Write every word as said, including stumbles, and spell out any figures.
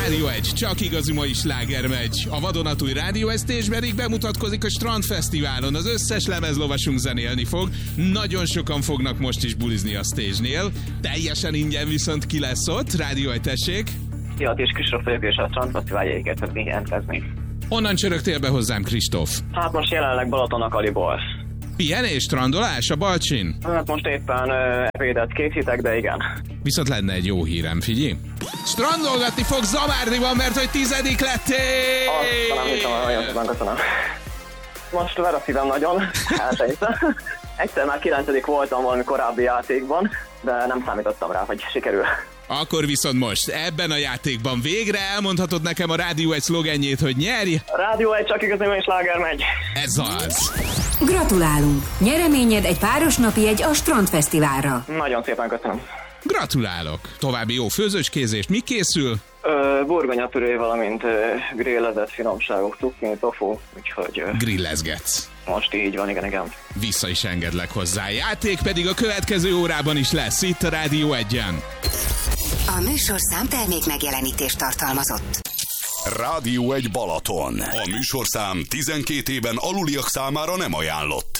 Rádió egy, csak igazi mai sláger megy. A vadonatúj Rádió egy Stage bemutatkozik a Strandfesztiválon. Az összes lemezlovasunk zenélni fog. Nagyon sokan fognak most is bulizni a stage-nél. Teljesen ingyen viszont ki lesz ott. Rádió egy, tessék. Szia, és Kristóf vagyok, és a Strandfesztivál jegyeket szeretnék jelentkezni. Honnan csörögtél be hozzám, Kristóf? Hát most jelenleg Balaton Kaliból. Pihenés, strandolás a Balcsin? Hát most éppen uh, ebédet készítek, de igen. Viszont lenne egy jó hírem, figyelj. Strandolgatni fog Zamárdiban, mert hogy tizedik lettél! Azt nem hiszem, nagyon szépen köszönöm. Most ver a szívem nagyon, elsejtem. Egyszer már kilencedik voltam valami korábbi játékban, de nem számítottam rá, hogy sikerül. Akkor viszont most ebben a játékban végre elmondhatod nekem a Rádió egy szlogenjét, hogy nyerj! A Rádió egy, csak igazi mai sláger megy. Ez az! Gratulálunk! Nyereményed egy páros napi egy a Strandfesztiválra. Nagyon szépen köszönöm. Gratulálok! További jó főzőskézést, mi készül? Ö, burgonyapüré, valamint ö, grillezett finomságok, cukni, tofu, úgyhogy... Ö, Grillezgetsz. Most így van, igen, igen. Vissza is engedlek hozzá. Játék pedig a következő órában is lesz, itt a Rádió egyen. A műsorszám termék megjelenítést tartalmazott. Rádió egy Balaton. A műsorszám tizenkét éven aluliak számára nem ajánlott.